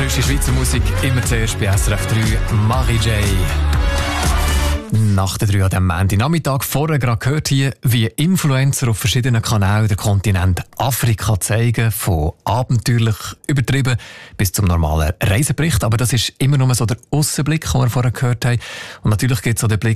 neueste Schweizer Musik immer zuerst bei SRF 3, Marie J. Nach der 3 an diesem Montagnachmittag vorher gerade gehört hier, wie Influencer auf verschiedenen Kanälen den Kontinent Afrika zeigen, von abenteuerlich übertrieben bis zum normalen Reisebericht. Aber das ist immer nur so der Aussenblick, den wir vorher gehört haben. Und natürlich gibt es auch den Blick